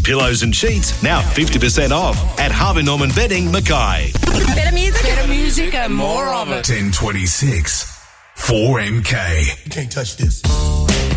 pillows and sheets, now 50% off at Harvey Norman Bedding, Mackay. Better music and more of it. 1026 4MK. You can't touch this.